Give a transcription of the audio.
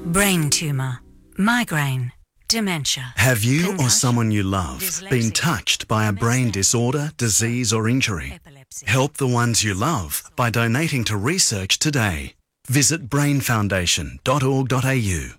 brain tumour, migraine, dementia. Have you or concussion, someone you love been dyslexia, touched by a brain disorder, disease or injury? epilepsy. Help the ones you love by donating to research today. Visit brainfoundation.org.au.